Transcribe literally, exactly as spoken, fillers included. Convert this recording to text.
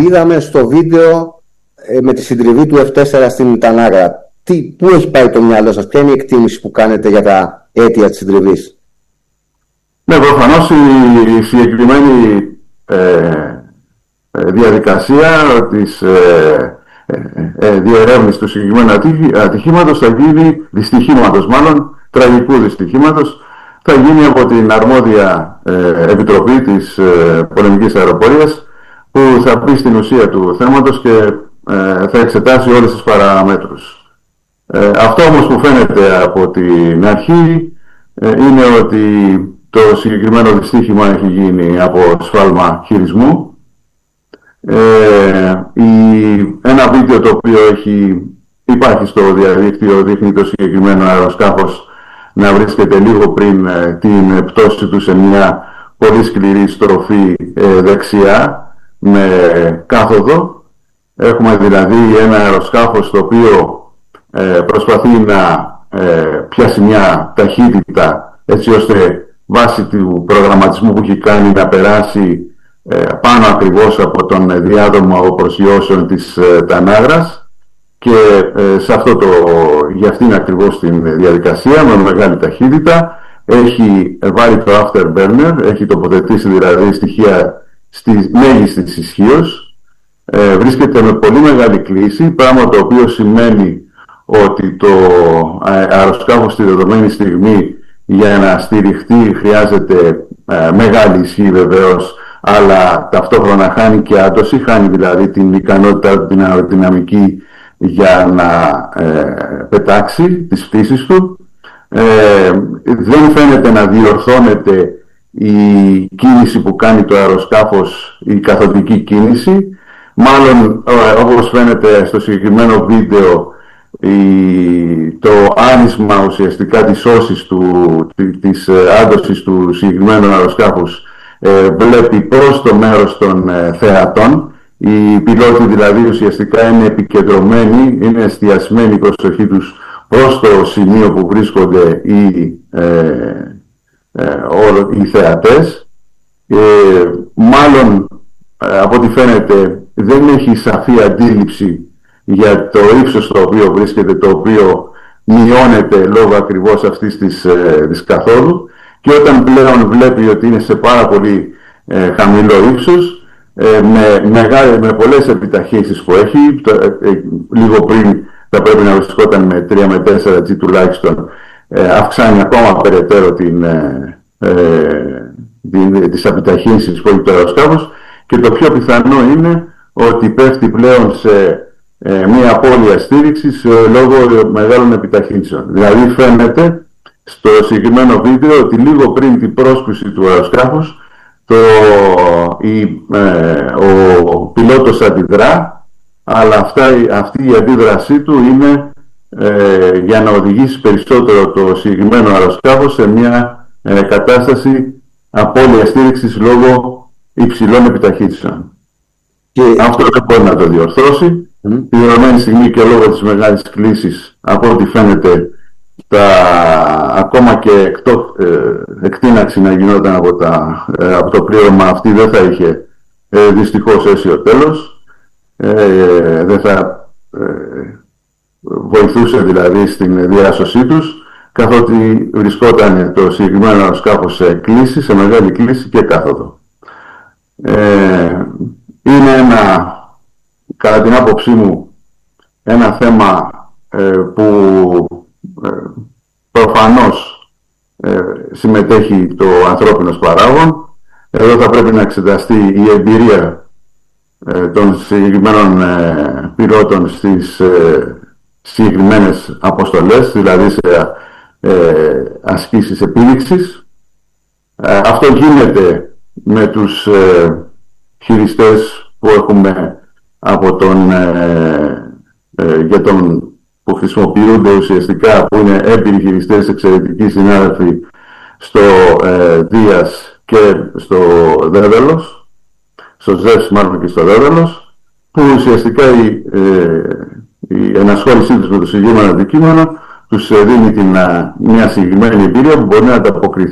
είδαμε στο βίντεο ε, με τη συντριβή του εφ φορ στην Τανάγρα. Τι, πού έχει πάει το μυαλό σας, ποια είναι η εκτίμηση που κάνετε για τα αίτια της συντριβής? Ναι, προφανώς η συγκεκριμένη ε, διαδικασία της ε, ε, ε, διερεύνησης του συγκεκριμένου ατυχήματος θα γίνει, δυστυχήματος μάλλον, τραγικού δυστυχήματος, θα γίνει από την αρμόδια ε, επιτροπή της ε, πολεμικής αεροπορίας, που θα μπει στην ουσία του θέματος και ε, θα εξετάσει όλες τις παραμέτρους. Ε, αυτό όμως που φαίνεται από την αρχή ε, είναι ότι το συγκεκριμένο δυστύχημα έχει γίνει από σφάλμα χειρισμού. Ε, η, ένα βίντεο το οποίο έχει, υπάρχει στο διαδίκτυο δείχνει το συγκεκριμένο αεροσκάφος να βρίσκεται λίγο πριν ε, την πτώση του σε μια πολύ σκληρή στροφή ε, δεξιά με κάθοδο. Έχουμε δηλαδή ένα αεροσκάφος το οποίο ε, προσπαθεί να ε, πιάσει μια ταχύτητα έτσι ώστε βάσει του προγραμματισμού που έχει κάνει να περάσει ε, πάνω ακριβώς από τον διάδρομο προσιώσεων της ε, Τανάγρας και ε, σε αυτό το, για αυτήν ακριβώς την διαδικασία με μεγάλη ταχύτητα έχει βάλει το afterburner, έχει τοποθετήσει δηλαδή στοιχεία στη μέγιστη ισχύως, ε, βρίσκεται με πολύ μεγάλη κλίση, πράγμα το οποίο σημαίνει ότι το αεροσκάφος στη δεδομένη στιγμή για να στηριχτεί χρειάζεται ε, μεγάλη ισχύ βεβαίως, αλλά ταυτόχρονα χάνει και άντωση, χάνει δηλαδή την ικανότητα την αεροδυναμική για να ε, πετάξει τις πτήσεις του. Ε, δεν φαίνεται να διορθώνεται η κίνηση που κάνει το αεροσκάφος, η καθοδική κίνηση. Μάλλον ε, όπως φαίνεται στο συγκεκριμένο βίντεο, η, το άνισμα ουσιαστικά της όσης του, της άντωσης του συγκεκριμένου αεροσκάφους ε, βλέπει προς το μέρος των ε, θεατών. Οι πιλότοι δηλαδή ουσιαστικά είναι επικεντρωμένοι, είναι εστιασμένοι η προσοχή τους προς το σημείο που βρίσκονται οι, ε, ε, οι θεατές. Ε, μάλλον ε, από ό,τι φαίνεται δεν έχει σαφή αντίληψη για το ύψος στο οποίο βρίσκεται, το οποίο μειώνεται λόγω ακριβώς αυτής της, ε, της καθόδου, και όταν πλέον βλέπει ότι είναι σε πάρα πολύ ε, χαμηλό ύψος, ε, με, μεγάλη, με πολλές επιταχύνσεις που έχει, το, ε, ε, λίγο πριν θα πρέπει να βρισκόταν με τρία με τέσσερα τζι τουλάχιστον, ε, αυξάνει ακόμα περαιτέρω την, ε, ε, την, τις επιταχύνσεις που έχει το αεροσκάφος, και το πιο πιθανό είναι ότι πέφτει πλέον σε ε, μια απώλεια στήριξης ε, λόγω μεγάλων επιταχύνσεων. Δηλαδή φαίνεται στο συγκεκριμένο βίντεο ότι λίγο πριν την πρόσκληση του αεροσκάφους το, η, ε, ο πιλότος αντιδρά, αλλά αυτά, αυτή η αντίδρασή του είναι ε, για να οδηγήσει περισσότερο το συγκεκριμένο αεροσκάφος σε μια ε, κατάσταση απώλεια στήριξης λόγω υψηλών επιταχύνσεων. Και αυτό δεν μπορεί να το διορθώσει. Mm. Τη δεδομένη στιγμή και λόγω της μεγάλης κλίσης, από ό,τι φαίνεται, τα, ακόμα και εκτό, ε, εκτείναξη να γινόταν από, τα, ε, από το πλήρωμα, αυτή δεν θα είχε ε, δυστυχώς αίσιο τέλος. Ε, δεν θα ε, βοηθούσε δηλαδή στην διάσωσή τους, καθότι βρισκόταν το συγκεκριμένο αεροσκάφος σε κλίση, σε μεγάλη κλίση και κάθοδο. Ε, είναι ένα, κατά την άποψή μου, ένα θέμα ε, που ε, προφανώς ε, συμμετέχει το ανθρώπινος παράγον. Εδώ θα πρέπει να εξεταστεί η εμπειρία ε, των συγκεκριμένων ε, πιλότων στις ε, συγκεκριμένες αποστολές, δηλαδή σε ε, ασκήσεις επίδειξης. Ε, αυτό γίνεται με τους ε, χειριστές που έχουμε από τον, ε, ε, για τον που χρησιμοποιούνται ουσιαστικά, που είναι έμπειροι χειριστές, εξαιρετικοί συνάδελφοι στο ε, Δίας και στο Δέδαλος, στο ΖΕΦΣ μάλλον και στο Δέδαλος, που ουσιαστικά η, ε, η ενασχόλησή τους με το συγκεκριμένο αντικείμενο τους δίνει την, μια συγκεκριμένη εμπειρία που μπορεί να ανταποκριθεί